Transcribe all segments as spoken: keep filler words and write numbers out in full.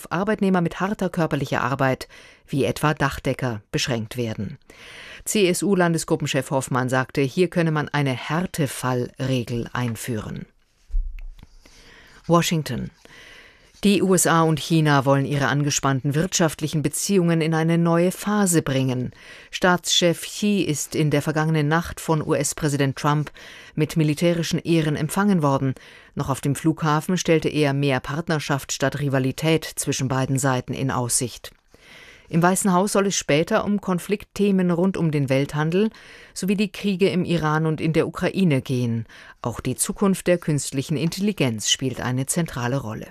auf Arbeitnehmer mit harter körperlicher Arbeit, wie etwa Dachdecker, beschränkt werden. C S U-Landesgruppenchef Hoffmann sagte, hier könne man eine Härtefallregel einführen. Washington. Die U S A und China wollen ihre angespannten wirtschaftlichen Beziehungen in eine neue Phase bringen. Staatschef Xi ist in der vergangenen Nacht von U S-Präsident Trump mit militärischen Ehren empfangen worden. Noch auf dem Flughafen stellte er mehr Partnerschaft statt Rivalität zwischen beiden Seiten in Aussicht. Im Weißen Haus soll es später um Konfliktthemen rund um den Welthandel sowie die Kriege im Iran und in der Ukraine gehen. Auch die Zukunft der künstlichen Intelligenz spielt eine zentrale Rolle.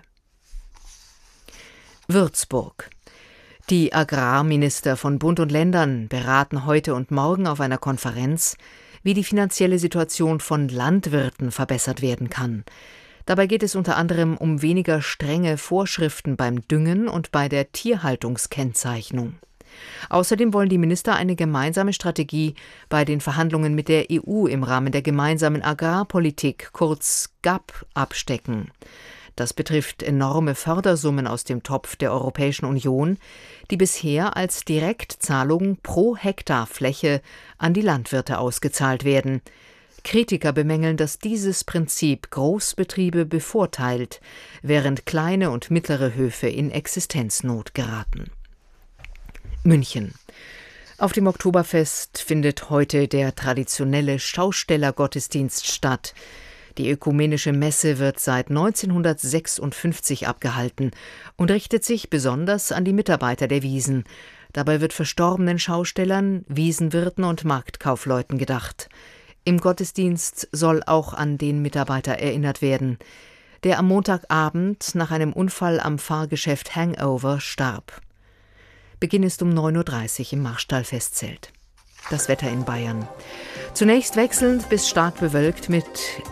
Würzburg. Die Agrarminister von Bund und Ländern beraten heute und morgen auf einer Konferenz, wie die finanzielle Situation von Landwirten verbessert werden kann. Dabei geht es unter anderem um weniger strenge Vorschriften beim Düngen und bei der Tierhaltungskennzeichnung. Außerdem wollen die Minister eine gemeinsame Strategie bei den Verhandlungen mit der E U im Rahmen der gemeinsamen Agrarpolitik, kurz G A P, abstecken. Das betrifft enorme Fördersummen aus dem Topf der Europäischen Union, die bisher als Direktzahlung pro Hektar Fläche an die Landwirte ausgezahlt werden. Kritiker bemängeln, dass dieses Prinzip Großbetriebe bevorteilt, während kleine und mittlere Höfe in Existenznot geraten. München. Auf dem Oktoberfest findet heute der traditionelle Schaustellergottesdienst statt. Die ökumenische Messe wird seit neunzehnhundertsechsundfünfzig abgehalten und richtet sich besonders an die Mitarbeiter der Wiesn. Dabei wird verstorbenen Schaustellern, Wiesenwirten und Marktkaufleuten gedacht. Im Gottesdienst soll auch an den Mitarbeiter erinnert werden, der am Montagabend nach einem Unfall am Fahrgeschäft Hangover starb. Beginn ist um neun Uhr dreißig im Marstall-Festzelt. Das Wetter in Bayern. Zunächst wechselnd bis stark bewölkt mit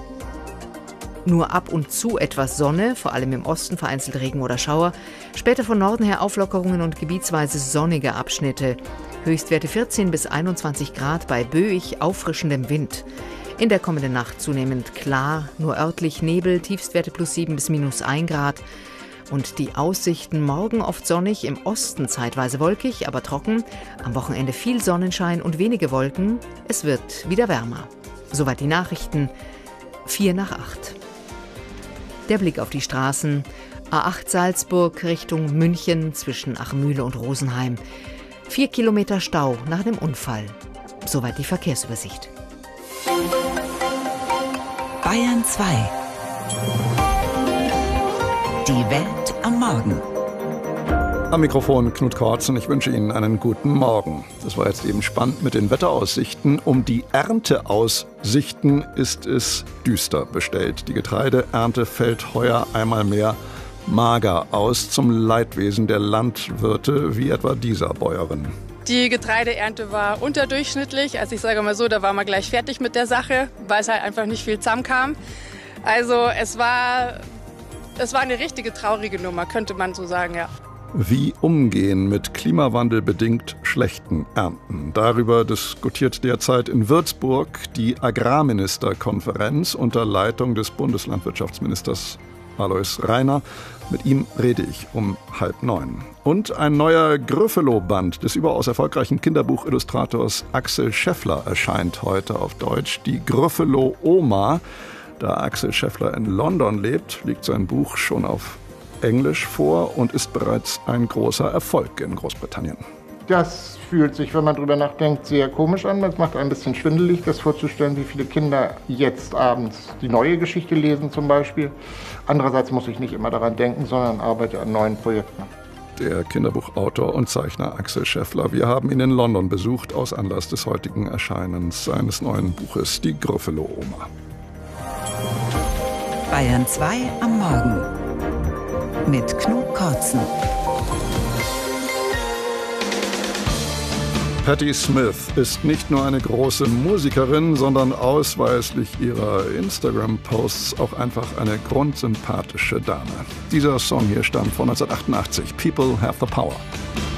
nur ab und zu etwas Sonne, vor allem im Osten vereinzelt Regen oder Schauer. Später von Norden her Auflockerungen und gebietsweise sonnige Abschnitte. Höchstwerte vierzehn bis einundzwanzig Grad bei böig auffrischendem Wind. In der kommenden Nacht zunehmend klar, nur örtlich Nebel, Tiefstwerte plus sieben bis minus ein Grad. Und die Aussichten morgen oft sonnig, im Osten zeitweise wolkig, aber trocken. Am Wochenende viel Sonnenschein und wenige Wolken. Es wird wieder wärmer. Soweit die Nachrichten. Vier nach acht. Der Blick auf die Straßen. A acht Salzburg Richtung München zwischen Achmühle und Rosenheim. Vier Kilometer Stau nach dem Unfall. Soweit die Verkehrsübersicht. Bayern zwei. Die Welt am Morgen. Am Mikrofon Knut Kortzen, ich wünsche Ihnen einen guten Morgen. Das war jetzt eben spannend mit den Wetteraussichten. Um die Ernteaussichten ist es düster bestellt. Die Getreideernte fällt heuer einmal mehr mager aus, zum Leidwesen der Landwirte, wie etwa dieser Bäuerin. Die Getreideernte war unterdurchschnittlich. Also ich sage mal so, da waren wir gleich fertig mit der Sache, weil es halt einfach nicht viel zusammenkam. Also es war, es war eine richtige traurige Nummer, könnte man so sagen, ja. Wie umgehen mit klimawandelbedingt schlechten Ernten? Darüber diskutiert derzeit in Würzburg die Agrarministerkonferenz unter Leitung des Bundeslandwirtschaftsministers Alois Rainer. Mit ihm rede ich um halb neun. Und ein neuer Grüffelo-Band des überaus erfolgreichen Kinderbuchillustrators Axel Scheffler erscheint heute auf Deutsch. Die Grüffelo-Oma. Da Axel Scheffler in London lebt, liegt sein Buch schon auf Englisch vor und ist bereits ein großer Erfolg in Großbritannien. Das fühlt sich, wenn man drüber nachdenkt, sehr komisch an. Es macht ein bisschen schwindelig, das vorzustellen, wie viele Kinder jetzt abends die neue Geschichte lesen zum Beispiel. Andererseits muss ich nicht immer daran denken, sondern arbeite an neuen Projekten. Der Kinderbuchautor und Zeichner Axel Scheffler. Wir haben ihn in London besucht aus Anlass des heutigen Erscheinens seines neuen Buches Die Grüffelo-Oma. Bayern zwei am Morgen mit Knut Kortzen. Patti Smith ist nicht nur eine große Musikerin, sondern ausweislich ihrer Instagram-Posts auch einfach eine grundsympathische Dame. Dieser Song hier stammt von neunzehnhundertachtundachtzig. People Have the Power.